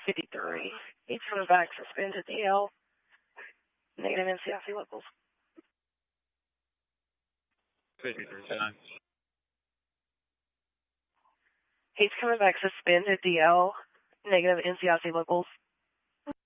53. He's coming back suspended DL. Negative NCIC locals. 53, He's coming back suspended DL. Negative NCIC locals.